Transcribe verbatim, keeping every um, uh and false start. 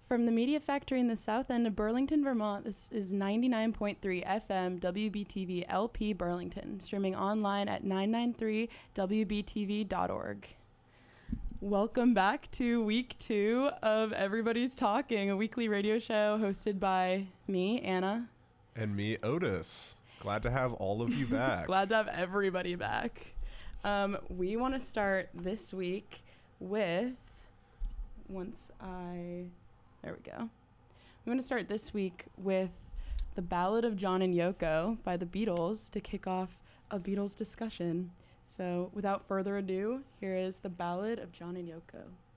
From the Media Factory in the south end of Burlington, Vermont, this is ninety-nine point three F M W B T V L P Burlington, streaming online at nine ninety-three W B T V dot org. Welcome back to week two of Everybody's Talking, a weekly radio show hosted by me, Anna. And me, Otis. Glad to have all of you back. Glad to have everybody back. Um, we want to start this week with, once I, there we go. We want to start this week with The Ballad of John and Yoko by the Beatles to kick off a Beatles discussion. So without further ado, here is The Ballad of John and Yoko.